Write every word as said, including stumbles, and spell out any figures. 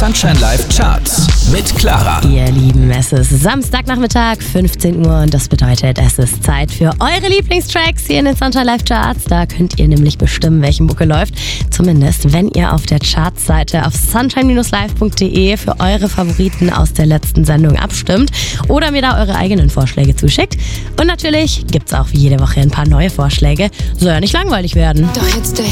Sunshine Live Charts mit Clara. Ihr Lieben, es ist Samstagnachmittag, fünfzehn Uhr und das bedeutet, es ist Zeit für eure Lieblingstracks hier in den Sunshine Live Charts. Da könnt ihr nämlich bestimmen, welche Mucke läuft. Zumindest, wenn ihr auf der Charts-Seite auf sunshine live punkt de für eure Favoriten aus der letzten Sendung abstimmt oder mir da eure eigenen Vorschläge zuschickt. Und natürlich gibt's auch wie jede Woche ein paar neue Vorschläge. Soll ja nicht langweilig werden. Doch jetzt der